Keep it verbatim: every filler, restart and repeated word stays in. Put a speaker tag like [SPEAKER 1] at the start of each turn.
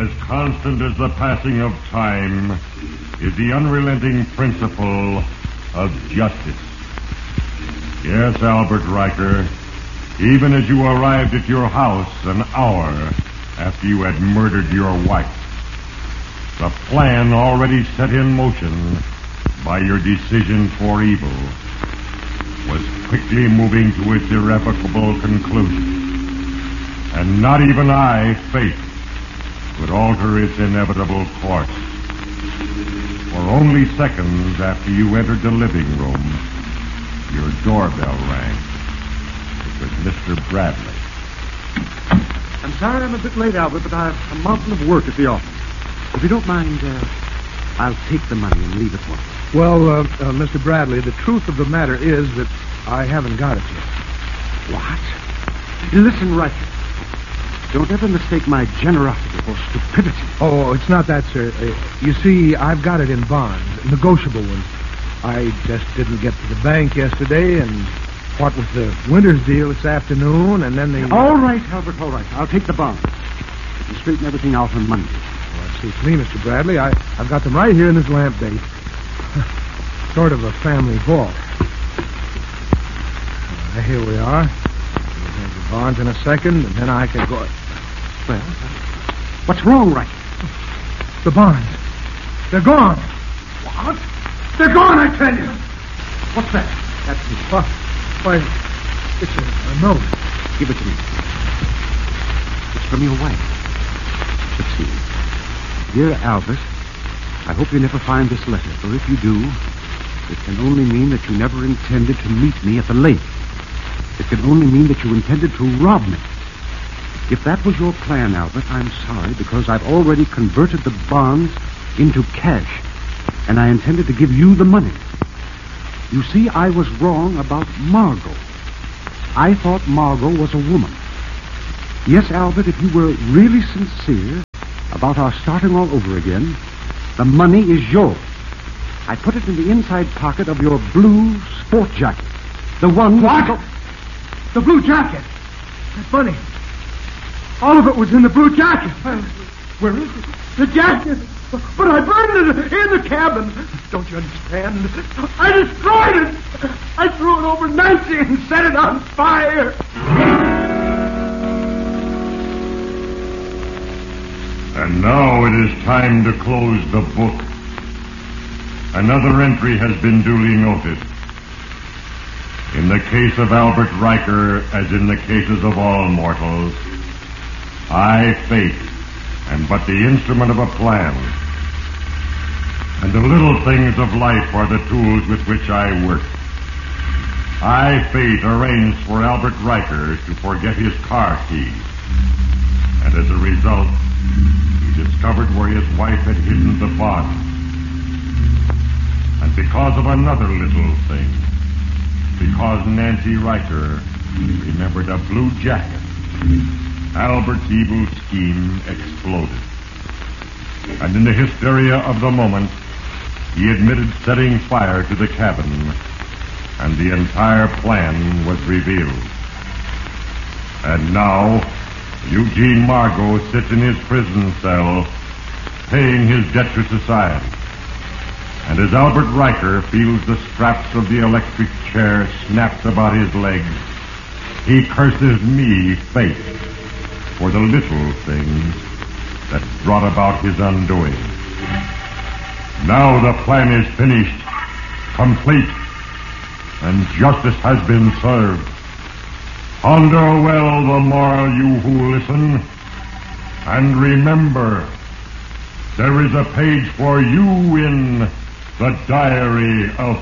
[SPEAKER 1] As constant as the passing of time is the unrelenting principle of justice. Yes, Albert Riker, even as you arrived at your house an hour after you had murdered your wife, the plan already set in motion by your decision for evil was quickly moving to its irrevocable conclusion. And not even I, Fate, could alter its inevitable course. For only seconds after you entered the living room, your doorbell rang. It was Mister Bradley.
[SPEAKER 2] I'm sorry I'm a bit late, Albert, but I have a mountain of work at the office. If you don't mind, uh, I'll take the money and leave it for you.
[SPEAKER 3] Well, uh, uh, Mister Bradley, the truth of the matter is that I haven't got it yet.
[SPEAKER 2] What? Listen, Riker. Don't ever mistake my generosity for stupidity.
[SPEAKER 3] Oh, it's not that, sir. Uh, you see, I've got it in bonds, negotiable ones. I just didn't get to the bank yesterday, and what with the Winters deal this afternoon, and then the...
[SPEAKER 2] All right, Albert, all right. I'll take the bonds. I can straighten everything out on Monday.
[SPEAKER 3] Well, that suits me, Mister Bradley. I, I've got them right here in this lamp base. Sort of a family vault. Uh, here we are. We'll have the bonds in a second, and then I can go...
[SPEAKER 2] Well, what's wrong, Riker?
[SPEAKER 3] The bonds. They're gone.
[SPEAKER 2] What? They're gone, I tell you. What's that?
[SPEAKER 3] That's the... Why, why, it's a, a note.
[SPEAKER 2] Give it to me. It's from your wife. Let's see. Dear Albert, I hope you never find this letter, for if you do, it can only mean that you never intended to meet me at the lake. It can only mean that you intended to rob me. If that was your plan, Albert, I'm sorry, because I've already converted the bonds into cash, and I intended to give you the money. You see, I was wrong about Margot. I thought Margot was a woman. Yes, Albert, if you were really sincere about our starting all over again, the money is yours. I put it in the inside pocket of your blue sport jacket. The one...
[SPEAKER 3] What? The blue jacket. That's funny. All of it was in the blue jacket. Where is it? The jacket. But I burned it in the cabin. Don't you understand? I destroyed it. I threw it over Nancy and set it on fire.
[SPEAKER 1] And now it is time to close the book. Another entry has been duly noted. In the case of Albert Riker, as in the cases of all mortals, I, Fate, am but the instrument of a plan. And the little things of life are the tools with which I work. I, Fate, arranged for Albert Riker to forget his car keys. And as a result, he discovered where his wife had hidden the bonds. And because of another little thing, because Nancy Riker remembered a blue jacket, Albert's evil scheme exploded. And in the hysteria of the moment, he admitted setting fire to the cabin, and the entire plan was revealed. And now, Eugene Margot sits in his prison cell, paying his debt to society. And as Albert Riker feels the straps of the electric chair snapped about his legs, he curses me, Fate, for the little things that brought about his undoing. Now the plan is finished, complete, and justice has been served. Ponder well the moral, you who listen, and remember, there is a page for you in the Diary of